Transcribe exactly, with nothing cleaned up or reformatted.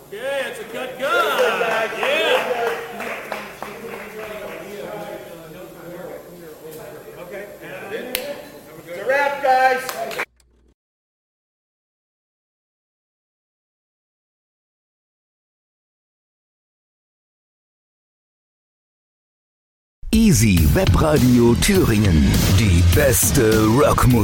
Okay, it's a good gun. Yeah. Okay. It's a wrap, guys. Easy Webradio Thüringen. Die beste Rockmusik.